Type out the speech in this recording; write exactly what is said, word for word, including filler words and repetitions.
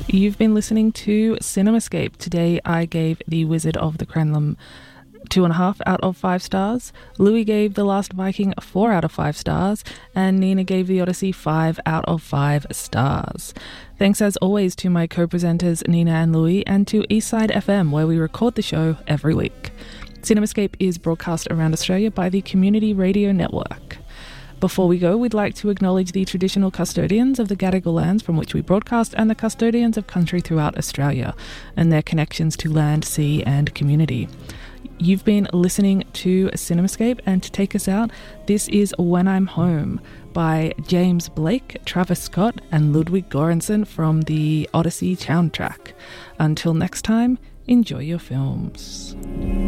You've been listening to Cinemascape. Today I gave The Wizard of the Crenlem two and a half out of five stars. Louis gave The Last Viking four out of five stars, and Nina gave The Odyssey five out of five stars. Thanks as always to my co-presenters Nina and Louis, and to Eastside F M, where we record the show every week. Cinemascape is broadcast around Australia by the Community Radio Network. Before we go, we'd like to acknowledge the traditional custodians of the Gadigal lands from which we broadcast, and the custodians of country throughout Australia, and their connections to land, sea and community. You've been listening to Cinemascape, and to take us out, this is When I'm Home by James Blake, Travis Scott and Ludwig Göransson from the Odyssey soundtrack. Until next time, enjoy your films.